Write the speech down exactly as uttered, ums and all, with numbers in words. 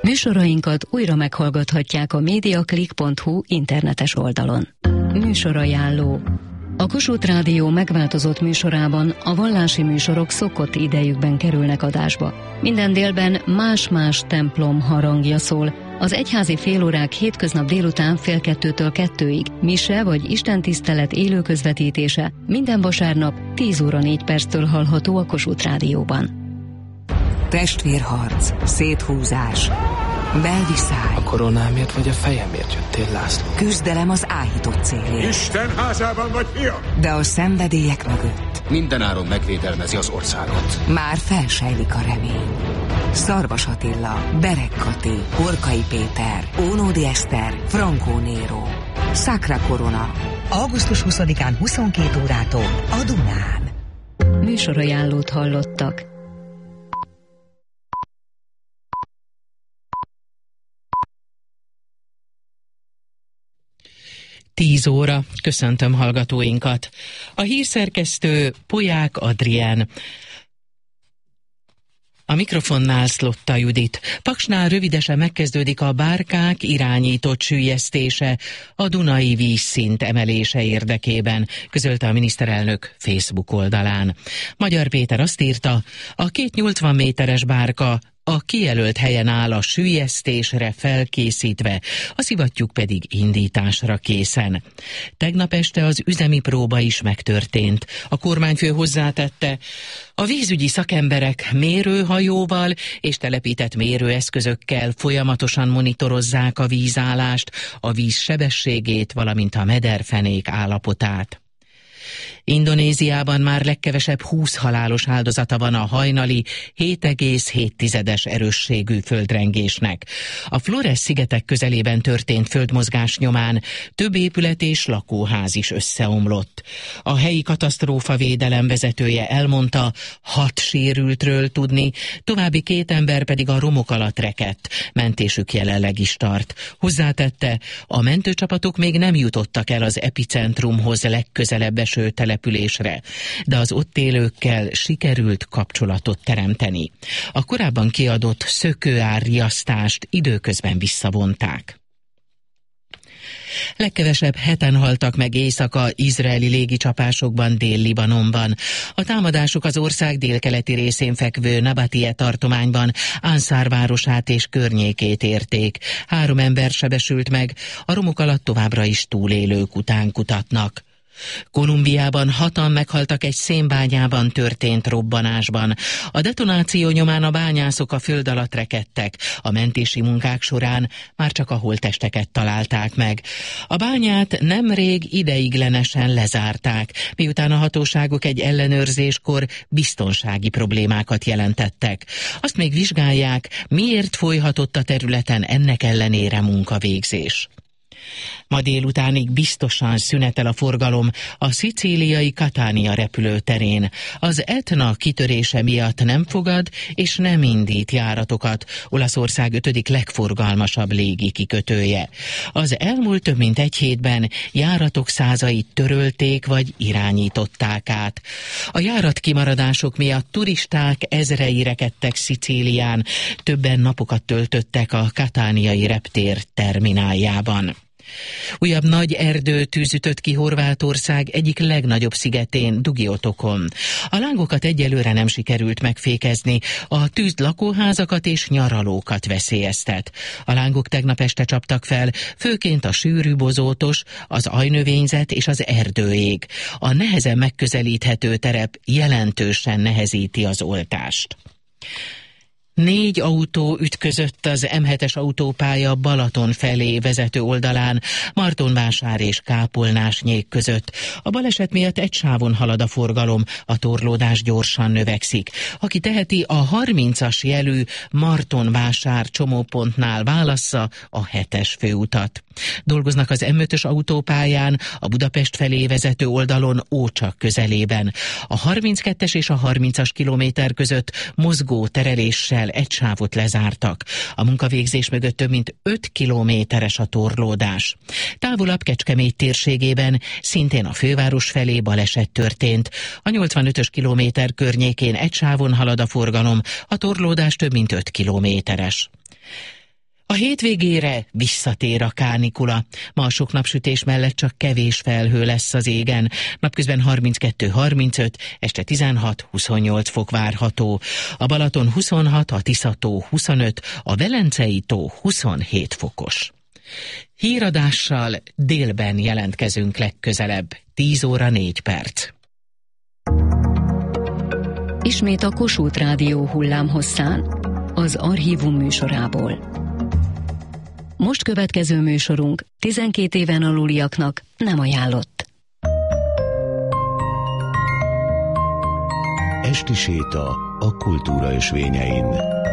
Műsorainkat újra meghallgathatják a mediaclick pont hu internetes oldalon. Műsorajánló. A Kossuth Rádió megváltozott műsorában a vallási műsorok szokott idejükben kerülnek adásba. Minden délben más-más templom harangja szól. Az egyházi félórák hétköznap délután fél kettőtől kettőig, mise vagy istentisztelet élő közvetítése minden vasárnap tíz óra négy perctől hallható a Kossuth Rádióban. Testvérharc, széthúzás, belviszály. A koronámért vagy a fejemért jöttél, László? Küzdelem az áhított célért. Isten házában vagy, fiam! De a szenvedélyek mögött mindenáron megvédelmezi az országot. már felsejlik a remény. Szarvas Attila, Bereg Kati, Horkai Péter, Ónódi Eszter, Frankó Néró. Sacra Corona. augusztus huszadikán huszonkét órától a Dunán. Műsorajánlót hallottak. Tíz óra, köszöntöm hallgatóinkat. A hírszerkesztő Polyák Adrien. A mikrofonnál Szlotta Judit. Paksnál rövidesen megkezdődik a bárkák irányított süllyesztése a Dunai vízszint emelése érdekében, közölte a miniszterelnök Facebook oldalán. Magyar Péter azt írta, a két nyolcvan méteres bárka a kijelölt helyen áll a süllyesztésre felkészítve, a szivattyúk pedig indításra készen. Tegnap este az üzemi próba is megtörtént. A kormányfő hozzátette, a vízügyi szakemberek mérőhajóval és telepített mérőeszközökkel folyamatosan monitorozzák a vízállást, a víz sebességét, valamint a mederfenék állapotát. Indonéziában már legkevesebb húsz halálos áldozata van a hajnali hét egész hét erősségű földrengésnek. A Flores-szigetek közelében történt földmozgás nyomán több épület és lakóház is összeomlott. A helyi katasztrófavédelem vezetője elmondta, hat sérültről tudni, további két ember pedig a romok alatt rekedt. Mentésük jelenleg is tart. Hozzátette, a mentőcsapatok még nem jutottak el az epicentrumhoz legközelebb eső településre, de az ott élőkkel sikerült kapcsolatot teremteni. A korábban kiadott szökőárriasztást időközben visszavonták. Legkevesebb heten haltak meg éjszaka izraeli légicsapásokban Dél-Libanonban. A támadások az ország délkeleti részén fekvő Nabatie tartományban Ansar városát és környékét érték. Három ember sebesült meg, a romok alatt továbbra is túlélők után kutatnak. Kolumbiában hatan meghaltak egy szénbányában történt robbanásban. A detonáció nyomán a bányászok a föld alatt rekedtek. A mentési munkák során már csak a holttesteket találták meg. A bányát nemrég ideiglenesen lezárták, miután a hatóságok egy ellenőrzéskor biztonsági problémákat jelentettek. Azt még vizsgálják, miért folyhatott a területen ennek ellenére munkavégzés. Ma délutánig biztosan szünetel a forgalom a szicíliai Catania repülőterén. Az Etna kitörése miatt nem fogad és nem indít járatokat Olaszország ötödik legforgalmasabb légi kikötője. Az elmúlt több mint egy hétben járatok százait törölték vagy irányították át. A járatkimaradások miatt turisták ezrei rekedtek Szicílián, többen napokat töltöttek a Cataniai reptér termináljában. Újabb nagy erdőtűz ütött ki Horvátország egyik legnagyobb szigetén, Dugiotokon. A lángokat egyelőre nem sikerült megfékezni, a tűz lakóházakat és nyaralókat veszélyeztet. A lángok tegnap este csaptak fel, főként a sűrű bozótos, az ajnövényzet és az erdőég. A nehezen megközelíthető terep jelentősen nehezíti az oltást. Négy autó ütközött az M hetes autópálya Balaton felé vezető oldalán, Martonvásár és Kápolnásnyék között. A baleset miatt egy sávon halad a forgalom, a torlódás gyorsan növekszik. Aki teheti, a harmincas jelű Martonvásár csomópontnál válassza a hetes főutat. Dolgoznak az M ötös autópályán, a Budapest felé vezető oldalon Ócsak közelében. A harminckettes és a harmincas kilométer között mozgó tereléssel egy sávot lezártak. A munkavégzés mögött több mint öt kilométeres a torlódás. Távolabb Kecskemét térségében szintén a főváros felé baleset történt. A nyolcvanötös kilométer környékén egy sávon halad a forgalom, a torlódás több mint öt kilométeres. A hétvégére visszatér a kánikula. Ma a sok napsütés mellett csak kevés felhő lesz az égen. Napközben harminckettő harmincöt, este tizenhat huszonnyolc fok várható. A Balaton huszonhat, a Tisza-tó huszonöt, a Velencei-tó huszonhét fokos. Híradással délben jelentkezünk legközelebb, tíz óra négy perc. Ismét a Kossuth Rádió hullámhosszán, az Archívum műsorából. Most következő műsorunk tizenkét éven aluliaknak nem ajánlott. Esti séta a kultúra ösvényein.